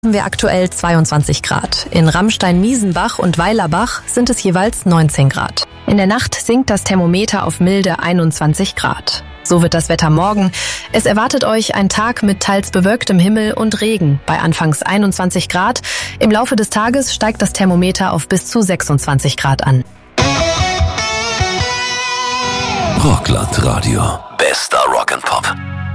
Haben wir aktuell 22 Grad. In Ramstein-Miesenbach und Weilerbach sind es jeweils 19 Grad. In der Nacht sinkt das Thermometer auf milde 21 Grad. So wird das Wetter morgen. Es erwartet euch ein Tag mit teils bewölktem Himmel und Regen bei anfangs 21 Grad. Im Laufe des Tages steigt das Thermometer auf bis zu 26 Grad an. Rockland Radio. Bester Rock'n'Pop.